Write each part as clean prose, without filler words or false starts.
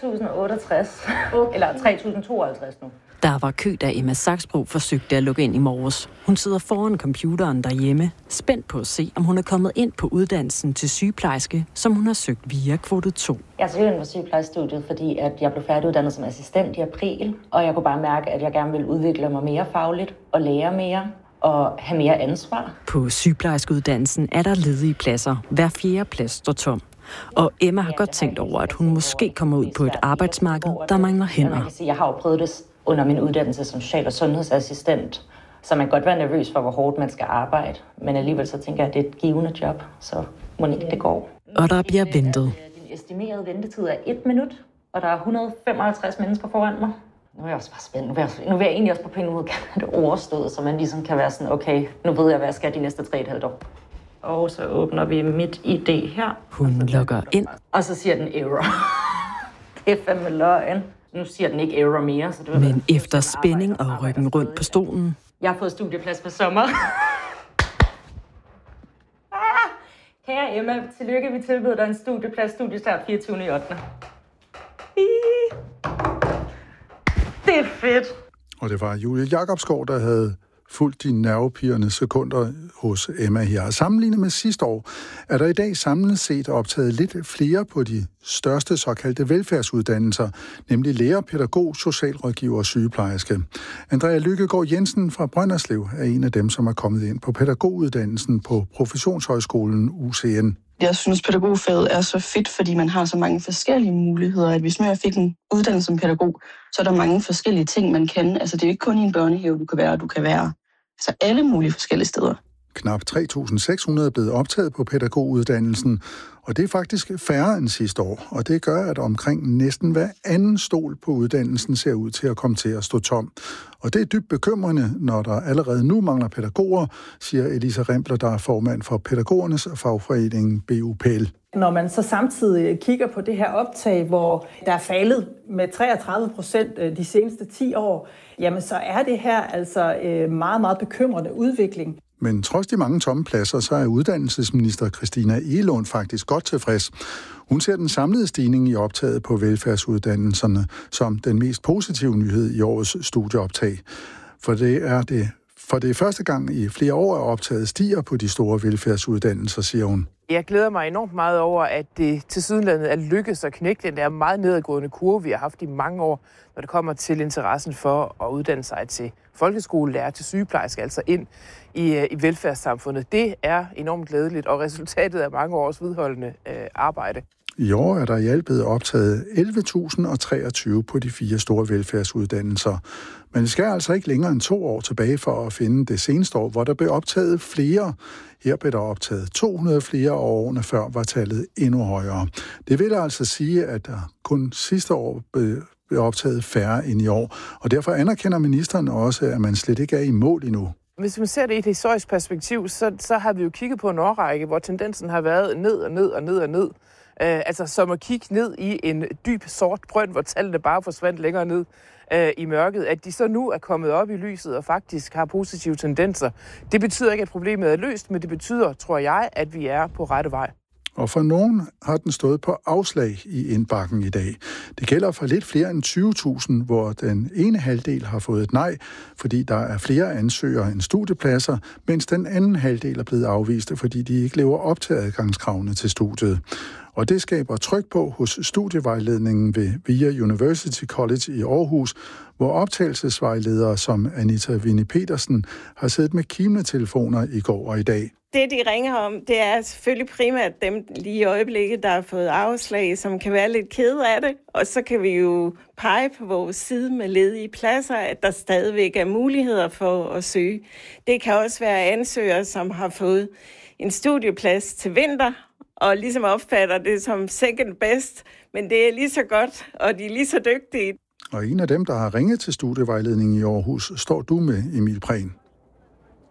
3.068, eller 3.052 nu. Der var kø, da Emma Saxbro forsøgte at logge ind i morges. Hun sidder foran computeren derhjemme, spændt på at se, om hun er kommet ind på uddannelsen til sygeplejerske, som hun har søgt via kvote 2. Jeg søgte ind på sygeplejestudiet, fordi at jeg blev færdiguddannet som assistent i april, og jeg kunne bare mærke, at jeg gerne ville udvikle mig mere fagligt og lære mere og have mere ansvar. På sygeplejerskeuddannelsen er der ledige pladser. Hver 4. plads står tom. Og Emma har godt tænkt over, at hun måske kommer ud på et arbejdsmarked, der mangler hænder. Jeg har jo prøvet det under min uddannelse som social- og sundhedsassistent, så man kan godt være nervøs for, hvor hårdt man skal arbejde. Men alligevel så tænker jeg, at det er et givende job, så må ikke det går. Og der bliver ventet. Din estimerede ventetid er 1 minut, og der er 155 mennesker foran mig. Nu er jeg også bare spændt. Nu vil jeg egentlig også på en måde kalde det overstået, så man ligesom kan være sådan, okay, nu ved jeg, hvad jeg skal de næste 3,5 år. Og så åbner vi mit ID her. Hun logger ind. Og så siger den error. Det er fandme løgn. Nu siger den ikke error mere. Så det men efter spænding og ryggen rundt på stolen. Jeg har fået studieplads på sommer. Kære Emma, tillykke, vi tilbyder dig en studiestart 24.8. Det er fedt. Og det var Julie Jacobsgaard, der havde fulgt de nervepirrende sekunder hos Emma her. Sammenlignet med sidste år, er der i dag samlet set optaget lidt flere på de største såkaldte velfærdsuddannelser, nemlig lærer, pædagog, socialrådgiver og sygeplejerske. Andrea Lykkegaard Jensen fra Brønderslev er en af dem, som er kommet ind på pædagoguddannelsen på Professionshøjskolen UCN. Jeg synes, pædagogfaget er så fedt, fordi man har så mange forskellige muligheder. At hvis nu jeg fik en uddannelse som pædagog, så er der mange forskellige ting, man kan. Altså, det er jo ikke kun i en børnehave, du kan være altså alle mulige forskellige steder. Knap 3.600 er blevet optaget på pædagoguddannelsen, og det er faktisk færre end sidste år. Og det gør, at omkring næsten hver anden stol på uddannelsen ser ud til at komme til at stå tom. Og det er dybt bekymrende, når der allerede nu mangler pædagoger, siger Elisa Rempler, der er formand for pædagogernes fagforening BUPL. Når man så samtidig kigger på det her optag, hvor der er faldet med 33% de seneste 10 år, jamen så er det her altså meget, meget bekymrende udvikling. Men trods de mange tomme pladser, så er uddannelsesminister Christina Egelund faktisk godt tilfreds. Hun ser den samlede stigning i optaget på velfærdsuddannelserne som den mest positive nyhed i årets studieoptag. For det er første gang i flere år, at optaget stiger på de store velfærdsuddannelser, siger hun. Jeg glæder mig enormt meget over, at det tilsyneladende er lykkedes at knække den der meget nedadgående kurve, vi har haft i mange år, når det kommer til interessen for at uddanne sig til folkeskolelærer, til sygeplejerske, altså ind i velfærdssamfundet. Det er enormt glædeligt, og resultatet af mange års vedholdende arbejde. I år er der i alt blevet optaget 11.023 på de 4 store velfærdsuddannelser. Men det skal altså ikke længere end 2 år tilbage for at finde det seneste år, hvor der blev optaget flere. Her blev der optaget 200 flere, og årene før var tallet endnu højere. Det vil altså sige, at der kun sidste år blev optaget færre end i år. Og derfor anerkender ministeren også, at man slet ikke er i mål endnu. Hvis man ser det i et historisk perspektiv, så har vi jo kigget på en årrække, hvor tendensen har været ned og ned og ned og ned. Altså som at kigge ned i en dyb sort brønd, hvor tallene bare forsvandt længere ned i mørket. At de så nu er kommet op i lyset og faktisk har positive tendenser. Det betyder ikke, at problemet er løst, men det betyder, tror jeg, at vi er på rette vej. Og for nogen har den stået på afslag i indbakken i dag. Det gælder for lidt flere end 20.000, hvor den ene halvdel har fået et nej, fordi der er flere ansøgere end studiepladser, mens den anden halvdel er blevet afvist, fordi de ikke lever op til adgangskravene til studiet. Og det skaber tryk på hos studievejledningen ved VIA University College i Aarhus, hvor optagelsesvejledere som Anita Winnie Petersen har siddet med kimletelefoner i går og i dag. Det, de ringer om, det er selvfølgelig primært dem lige i øjeblikket, der har fået afslag, som kan være lidt kede af det. Og så kan vi jo pege på vores side med ledige pladser, at der stadigvæk er muligheder for at søge. Det kan også være ansøgere, som har fået en studieplads til vinter, og ligesom opfatter det som second best, men det er lige så godt, og de er lige så dygtige. Og en af dem, der har ringet til studievejledningen i Aarhus, står du med, Emil Prehn.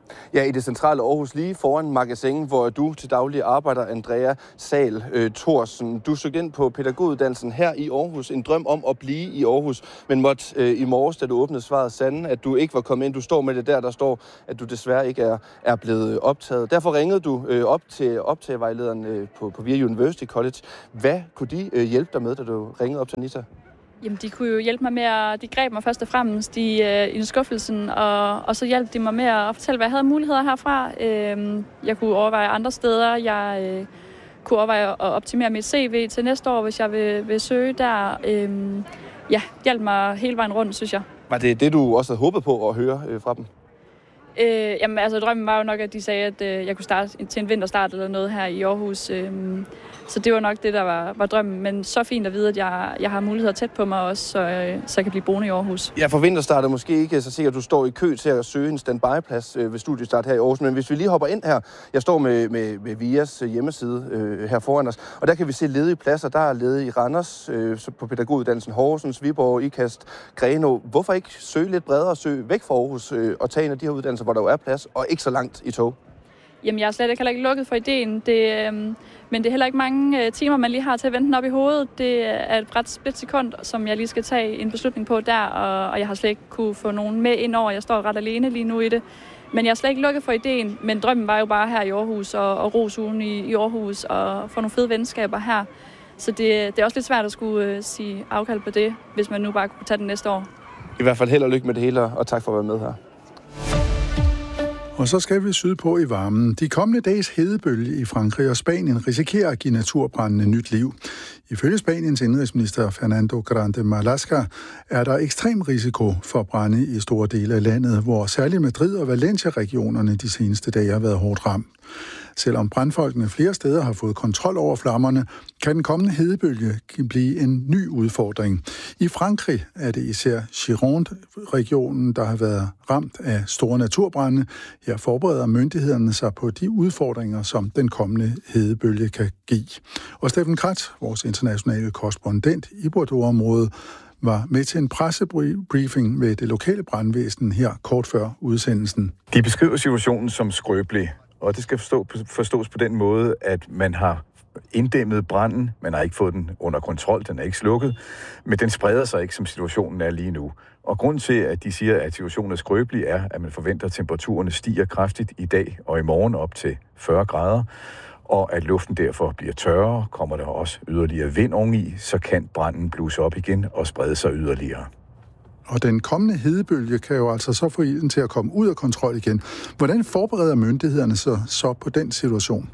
Ja, i det centrale Aarhus, lige foran magasin, hvor du til daglig arbejder, Andrea Sahl Thorsen. Du søgte ind på pædagoguddannelsen her i Aarhus. En drøm om at blive i Aarhus, men måtte i morges, da du åbnede svaret, sande, at du ikke var kommet ind. Du står med det der står, at du desværre ikke er blevet optaget. Derfor ringede du op til optagevejlederen på VIA University College. Hvad kunne de hjælpe dig med, da du ringede op til Anita? Jamen, de kunne jo hjælpe mig med de greb mig først og fremmest i skuffelsen, og så hjalp de mig med at fortælle, hvad jeg havde muligheder herfra. Jeg kunne overveje andre steder. Jeg kunne overveje at optimere mit CV til næste år, hvis jeg vil søge der. Hjalp mig hele vejen rundt, synes jeg. Var det det, du også havde håbet på at høre fra dem? Jamen, altså drømmen var jo nok, at de sagde, at jeg kunne starte til en vinterstart eller noget her i Aarhus. Så det var nok det, der var drømmen. Men så fint at vide, at jeg har muligheder tæt på mig også, så jeg kan blive boende i Aarhus. Ja, for vinterstart er måske ikke så sikkert, at du står i kø til at søge en standby-plads ved studiestart her i Aarhus. Men hvis vi lige hopper ind her, jeg står med VIAs hjemmeside her foran os, og der kan vi se ledige pladser. Der er ledige i Randers, på pædagoguddannelsen Horsens, Viborg, Ikast, Grenaa. Hvorfor ikke søge lidt bredere og søge væk fra Aarhus og tage en af de her uddannelser, hvor der jo er plads, og ikke så langt i tog? Jamen, jeg er slet ikke lukket for ideen. Men det er heller ikke mange timer, man lige har til at vente den op i hovedet. Det er et ret splitsekund, som jeg lige skal tage en beslutning på der, og jeg har slet ikke kunne få nogen med ind over. Jeg står ret alene lige nu i det. Men jeg er slet ikke lukket for ideen. Men drømmen var jo bare her i Aarhus og rosugen i Aarhus og få nogle fede venskaber her. Så det er også lidt svært at skulle sige afkald på det, hvis man nu bare kunne tage den næste år. I hvert fald held og lykke med det hele, og tak for at være med her. Og så skal vi sydpå i varmen. De kommende dages hedebølge i Frankrig og Spanien risikerer at give naturbrændende nyt liv. Ifølge Spaniens indrigsminister Fernando Grande Marlaska er der ekstrem risiko for brande i store dele af landet, hvor særligt Madrid og Valencia-regionerne de seneste dage har været hårdt ramt. Selvom brandfolkene flere steder har fået kontrol over flammerne, kan den kommende hedebølge blive en ny udfordring. I Frankrig er det især Gironde-regionen, der har været ramt af store naturbrande. Her forbereder myndighederne sig på de udfordringer, som den kommende hedebølge kan give. Og Steffen Kratz, vores internationale korrespondent i Bordeaux-området, var med til en pressebriefing med det lokale brandvæsen her kort før udsendelsen. De beskriver situationen som skrøbelig, og det skal forstås på den måde, at man har inddæmmet branden, man har ikke fået den under kontrol, den er ikke slukket, men den spreder sig ikke, som situationen er lige nu. Og grunden til, at de siger, at situationen er skrøbelig, er, at man forventer, at temperaturerne stiger kraftigt i dag og i morgen op til 40 grader, og at luften derfor bliver tørrere, kommer der også yderligere vind oveni, så kan branden blusse op igen og sprede sig yderligere. Og den kommende hedebølge kan jo altså så få ilden til at komme ud af kontrol igen. Hvordan forbereder myndighederne så på den situation?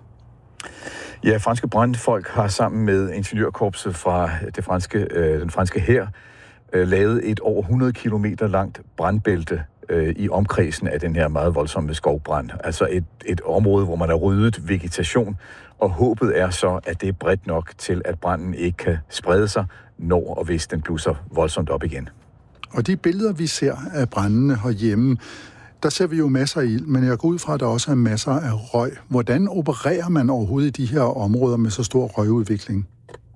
Ja, franske brandfolk har sammen med ingeniørkorpset fra den franske hær lavet et over 100 kilometer langt brandbælte i omkredsen af den her meget voldsomme skovbrand. Altså et område, hvor man har ryddet vegetation, og håbet er så, at det er bredt nok til, at branden ikke kan sprede sig, når og hvis den blusser voldsomt op igen. Og de billeder, vi ser af brændene herhjemme, der ser vi jo masser af ild, men jeg går ud fra, at der også er masser af røg. Hvordan opererer man overhovedet i de her områder med så stor røgudvikling?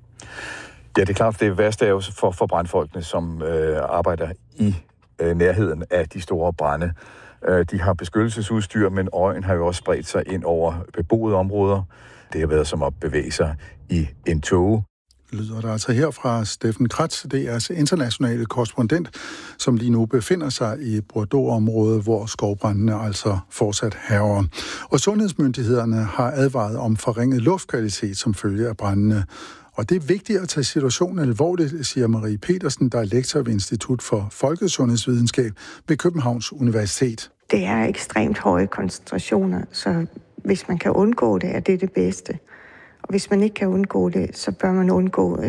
Ja, det er klart, det værste er jo for brandfolkene, som arbejder i nærheden af de store brande. De har beskyttelsesudstyr, men røgen har jo også spredt sig ind over beboede områder. Det har været som at bevæge sig i en tåge. Lyder der altså her fra Steffen Kratz, DR's internationale korrespondent, som lige nu befinder sig i Bordeaux-området, hvor skovbrændene altså fortsat hærger. Og sundhedsmyndighederne har advaret om forringet luftkvalitet som følge af brændene. Og det er vigtigt at tage situationen alvorligt, siger Marie Petersen, der er lektor ved Institut for Folkesundhedsvidenskab ved Københavns Universitet. Det er ekstremt høje koncentrationer, så hvis man kan undgå det, er det det bedste. Og hvis man ikke kan undgå det, så bør man undgå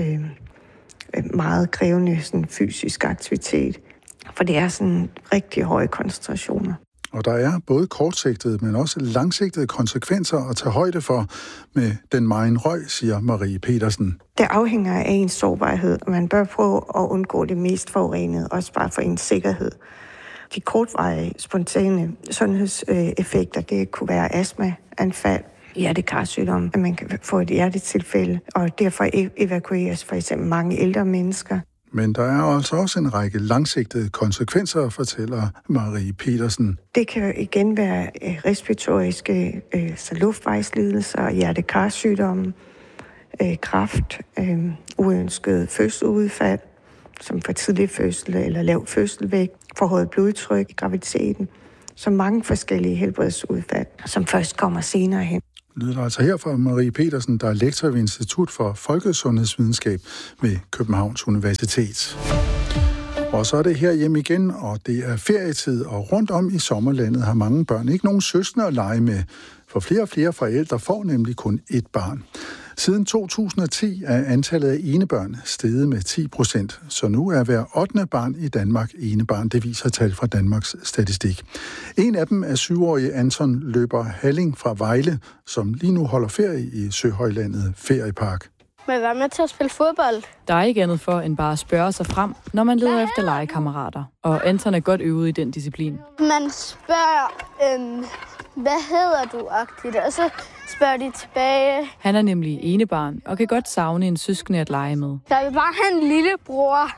meget krævende sådan, fysisk aktivitet. For det er sådan rigtig høje koncentrationer. Og der er både kortsigtede, men også langsigtede konsekvenser at tage højde for med den megen røg, siger Marie Petersen. Det afhænger af ens sårbarhed, og man bør prøve at undgå det mest forurenede, også bare for ens sikkerhed. De kortvarige, spontane sundhedseffekter, det kunne være astmaanfald, hjertekarsygdom, at man kan få et hjertetilfælde, og derfor evakueres for eksempel mange ældre mennesker. Men der er altså også en række langsigtede konsekvenser, fortæller Marie Petersen. Det kan igen være respiratoriske, så luftvejslidelser, hjertekarsygdomme, kræft, uønsket fødselsudfald, som for tidlig fødsel eller lav fødselvægt, forhøjet blodtryk i graviditeten, så mange forskellige helbredsudfald, som først kommer senere hen. Lyder altså her fra Marie Petersen, der er lektor ved Institut for Folkesundhedsvidenskab ved Københavns Universitet. Og så er det her hjem igen, og det er ferietid, og rundt om i sommerlandet har mange børn ikke nogen søskende at lege med, for flere og flere forældre får nemlig kun ét barn. Siden 2010 er antallet af enebørn steget med 10%, så nu er hver 8. barn i Danmark enebarn, det viser tal fra Danmarks Statistik. En af dem er 7-årige Anton Løber Halling fra Vejle, som lige nu holder ferie i Søhøjlandet Feriepark. Men hvad med til at spille fodbold? Der er ikke andet for end bare at spørge sig frem, når man leder efter legekammerater. Og Anton er godt øvet i den disciplin. Man spørger, hvad hedder du-agtigt, og så spørger de tilbage. Han er nemlig enebarn og kan godt savne en søskende at lege med. Jeg vil bare have en lillebror.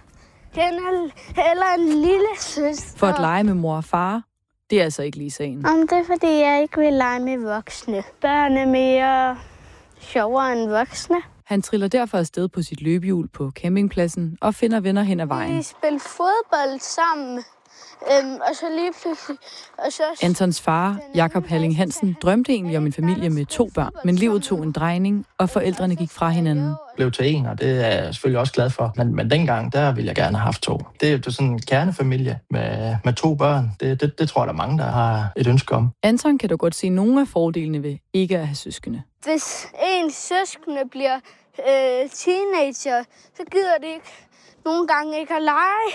Eller en lille søster. For at lege med mor og far, det er altså ikke lige sagen. Det er fordi, jeg ikke vil lege med voksne. Børn er mere sjovere end voksne. Han triller derfor afsted på sit løbehjul på campingpladsen og finder venner hen ad vejen. Vi spiller fodbold sammen, og så lige pludselig... Antons far, Jakob Halling Hansen, drømte egentlig om en familie med 2 børn, men livet tog en drejning, og forældrene gik fra hinanden. Blev til 1, og det er jeg selvfølgelig også glad for. Men dengang, der ville jeg gerne have haft 2. Det er jo sådan en kernefamilie med 2 børn. Det tror jeg, der er mange, der har et ønske om. Anton kan dog godt se nogle af fordelene ved ikke at have søskende. Hvis en søskende bliver teenager, så gider det ikke nogle gange ikke at lege.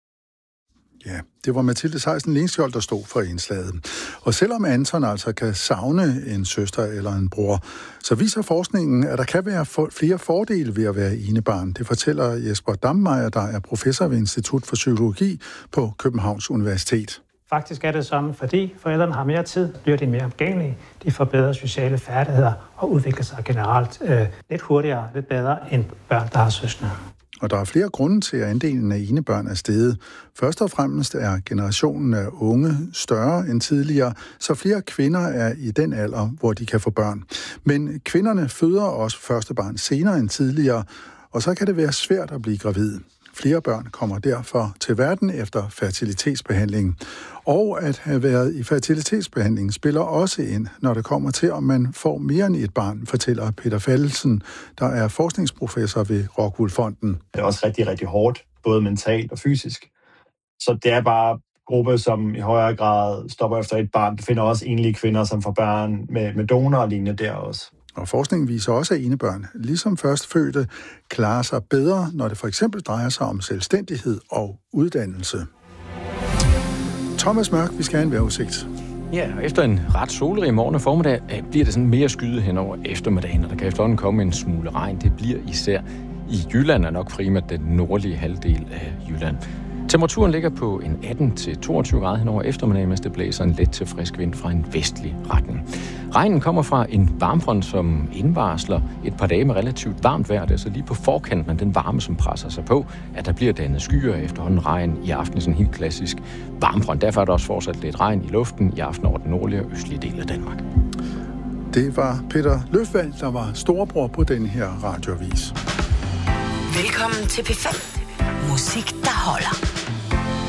Ja, det var Mathilde Seisen Lindskjold, der stod for indslaget. Og selvom Anton altså kan savne en søster eller en bror, så viser forskningen, at der kan være flere fordele ved at være enebarn. Det fortæller Jesper Dammeyer, der er professor ved Institut for Psykologi på Københavns Universitet. Faktisk er det sådan, fordi forældrene har mere tid, bliver de mere omgængelige, de får bedre sociale færdigheder og udvikler sig generelt lidt hurtigere, lidt bedre end børn, der har søskende. Og der er flere grunde til, at andelen af enebørn er steget. Først og fremmest er generationen af unge større end tidligere, så flere kvinder er i den alder, hvor de kan få børn. Men kvinderne føder også første barn senere end tidligere, og så kan det være svært at blive gravid. Flere børn kommer derfor til verden efter fertilitetsbehandling. Og at have været i fertilitetsbehandling spiller også ind, når det kommer til, om man får mere end et barn, fortæller Peter Fallesen, der er forskningsprofessor ved Rockwool Fonden. Det er også rigtig, rigtig hårdt, både mentalt og fysisk. Så det er bare gruppe, som i højere grad stopper efter et barn. Du finder også enlige kvinder, som får børn med donor og lignende der også. Og forskningen viser også, at enebørn, ligesom førstfødte, klarer sig bedre, når det for eksempel drejer sig om selvstændighed og uddannelse. Thomas Mørk, vi skal have en vejrudsigt. Ja, og efter en ret solrig morgen og formiddag bliver det sådan mere skyet hen over eftermiddagen, og der kan efterhånden komme en smule regn. Det bliver især i Jylland, og nok primært den nordlige halvdel af Jylland. Temperaturen ligger på en 18-22 grader hen over eftermiddagen, mens det blæser en let til frisk vind fra en vestlig retning. Regnen kommer fra en varmfront, som indvarsler et par dage med relativt varmt vejr. Det er så lige på forkant, men den varme, som presser sig på, at der bliver dannet skyer efterhånden regn i aften, sådan en helt klassisk varmfront. Derfor er der også fortsat lidt regn i luften i aften over den nordlige og østlige del af Danmark. Det var Peter Løfvald, der var storebror på den her radioavis. Velkommen til P5. Musik, der holder.